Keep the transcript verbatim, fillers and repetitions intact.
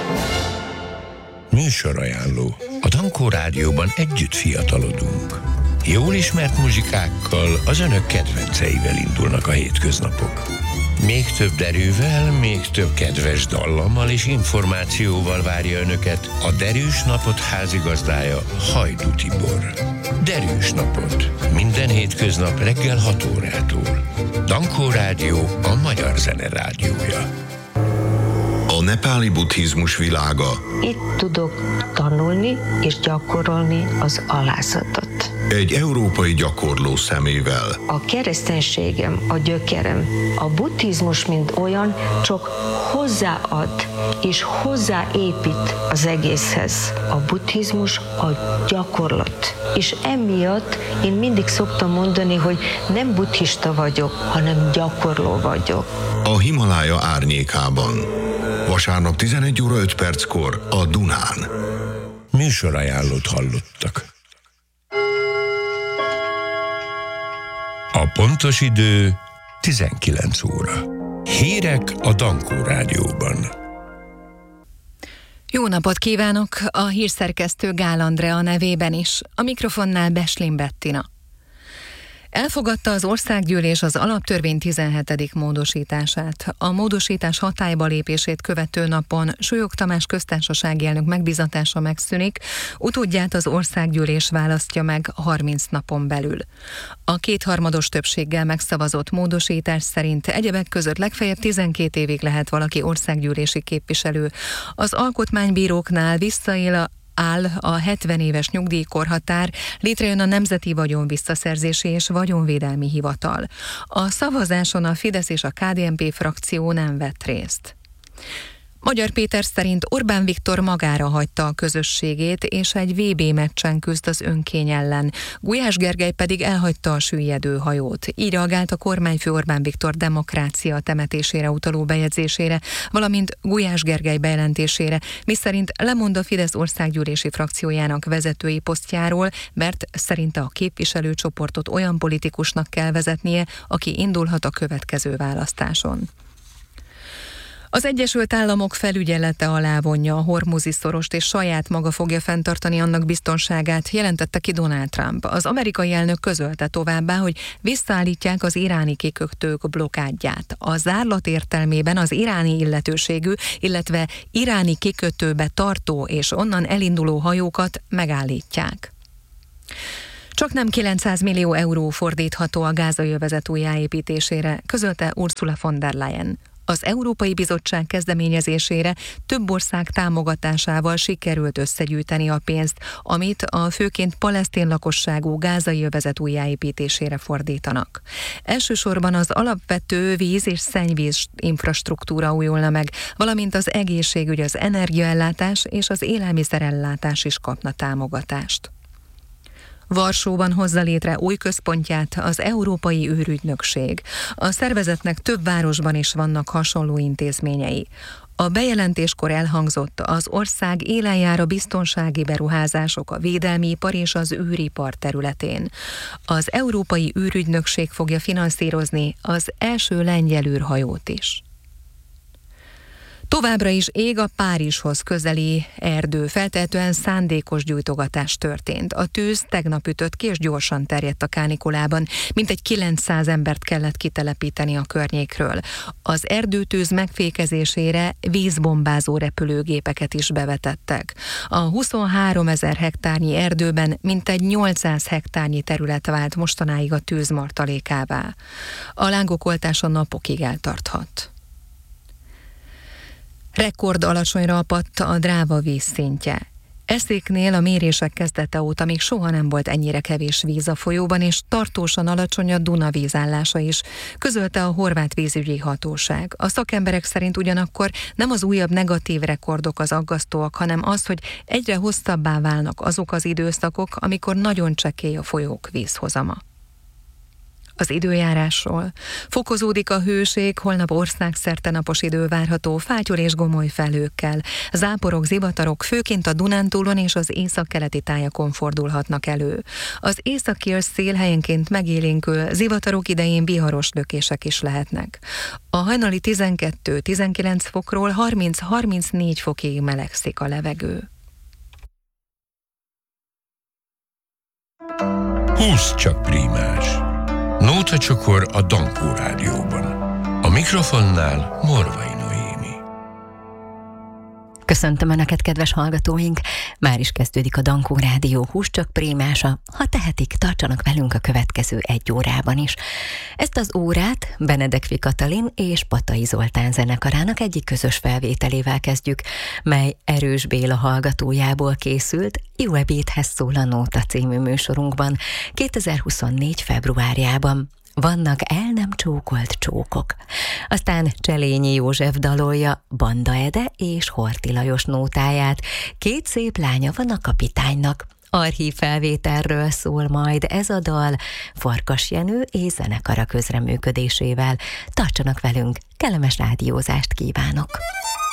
Műsorajánló. A Dankó Rádióban együtt fiatalodunk. Jól ismert muzsikákkal, az önök kedvenceivel indulnak a hétköznapok. Még több derűvel, még több kedves dallammal és információval várja önöket a Derűs Napot házigazdája, Hajdú Tibor. Derűs Napot. Minden hétköznap reggel hat órától. Dankó Rádió, a magyar zene rádiója. A nepáli buddhizmus világa. Itt tudok tanulni és gyakorolni az alázatot. Egy európai gyakorló szemével. A kereszténységem, a gyökerem, a buddhizmus mint olyan csak hozzáad és hozzáépít az egészhez. A buddhizmus a gyakorlat. És emiatt én mindig szoktam mondani, hogy nem buddhista vagyok, hanem gyakorló vagyok. A Himalája árnyékában. Vasárnap tizenegy óra öt perckor a Dunán. Műsorajánlót hallottak. A pontos idő tizenkilenc óra. Hírek a Dankó Rádióban. Jó napot kívánok! A hírszerkesztő Gál Andrea nevében is. A mikrofonnál Beslin Bettina. Elfogadta az országgyűlés az alaptörvény tizenhetedik módosítását. A módosítás hatályba lépését követő napon Súlyog Tamás köztársasági elnök megbízatása megszűnik, utódját az országgyűlés választja meg harminc napon belül. A kétharmados többséggel megszavazott módosítás szerint egyebek között legfeljebb tizenkét évig lehet valaki országgyűlési képviselő. Az alkotmánybíróknál visszaél a áll a hetven éves nyugdíjkorhatár, létrejön a Nemzeti Vagyon Visszaszerzési és Vagyonvédelmi Hivatal. A szavazáson a Fidesz és a ká dé en pé frakció nem vett részt. Magyar Péter szerint Orbán Viktor magára hagyta a közösségét, és egy vé bé meccsen küzd az önkény ellen. Gulyás Gergely pedig elhagyta a süllyedő hajót. Így reagált a kormányfő Orbán Viktor demokrácia temetésére utaló bejegyzésére, valamint Gulyás Gergely bejelentésére, miszerint lemond a Fidesz országgyűlési frakciójának vezetői posztjáról, mert szerinte a képviselőcsoportot olyan politikusnak kell vezetnie, aki indulhat a következő választáson. Az Egyesült Államok felügyelete alá vonja a Hormuzi szorost, és saját maga fogja fenntartani annak biztonságát, jelentette ki Donald Trump. Az amerikai elnök közölte továbbá, hogy visszaállítják az iráni kikötők blokádját. A zárlat értelmében az iráni illetőségű, illetve iráni kikötőbe tartó és onnan elinduló hajókat megállítják. Csak nem kilencszáz millió euró fordítható a gázai övezet újjáépítésére, közölte Ursula von der Leyen. Az Európai Bizottság kezdeményezésére több ország támogatásával sikerült összegyűjteni a pénzt, amit a főként palesztin lakosságú gázai övezet újjáépítésére fordítanak. Elsősorban az alapvető víz- és szennyvíz infrastruktúra újulna meg, valamint az egészségügy, az energiaellátás és az élelmiszerellátás is kapna támogatást. Varsóban hozza létre új központját az Európai űrügynökség. A szervezetnek több városban is vannak hasonló intézményei. A bejelentéskor elhangzott, az ország élen jár a biztonsági beruházások, a védelmi ipar és az űripar területén. Az Európai űrügynökség fogja finanszírozni az első lengyel űrhajót is. Továbbra is ég a Párizshoz közeli erdő, feltehetően szándékos gyújtogatás történt. A tűz tegnap ütött ki és gyorsan terjedt a kánikulában, mintegy kilencszáz embert kellett kitelepíteni a környékről. Az erdőtűz megfékezésére vízbombázó repülőgépeket is bevetettek. A huszonháromezer hektárnyi erdőben mintegy nyolcszáz hektárnyi terület vált mostanáig a tűz martalékává. A lángok oltása napokig eltarthat. Rekord alacsonyra apadt a Dráva vízszintje. Eszéknél a mérések kezdete óta még soha nem volt ennyire kevés víz a folyóban, és tartósan alacsony a Duna vízállása is, közölte a horvát vízügyi hatóság. A szakemberek szerint ugyanakkor nem az újabb negatív rekordok az aggasztóak, hanem az, hogy egyre hosszabbá válnak azok az időszakok, amikor nagyon csekély a folyók vízhozama. Az időjárásról. Fokozódik a hőség, holnap országszerte napos idő várható, fátyol és gomoly felhőkkel. Záporok, zivatarok főként a Dunántúlon és az északkeleti tájakon fordulhatnak elő. Az északi szél helyenként megélénkül, zivatarok idején viharos lökések is lehetnek. A hajnali tizenkettő-tizenkilenc fokról harminc-harmincnégy fokig melegszik a levegő. húsz csak prímás. Nóta csokor a Dankó Rádióban. A mikrofonnál Morvai Noémi. Köszöntöm Önöket, kedves hallgatóink! Már is kezdődik a Dankó Rádió húsz csak prímása. Ha tehetik, tartsanak velünk a következő egy órában is. Ezt az órát Benedekvi Katalin és Patai Zoltán zenekarának egyik közös felvételével kezdjük, mely Erős Béla hallgatójából készült Jó ebédhez szól a Nóta című műsorunkban kétezer-huszonnégy februárjában. Vannak el nem csókolt csókok. Aztán Cselényi József dalolja Banda Ede és Horthy Lajos nótáját. Két szép lánya van a kapitánynak. Archív felvételről szól majd ez a dal Farkas Jenő és zenekara közreműködésével. Tartsanak velünk, kellemes rádiózást kívánok!